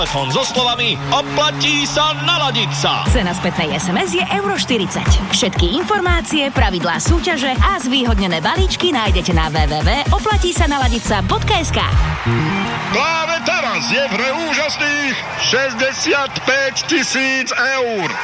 telefón so slovami oplatí sa naladiť sa. Cena spätnej SMS je euro 40. Všetky informácie, pravidlá súťaže a zvýhodnené balíčky nájdete na www.oplatisanaladica.sk. Práve teraz je v hre úžasných 65 000 eur.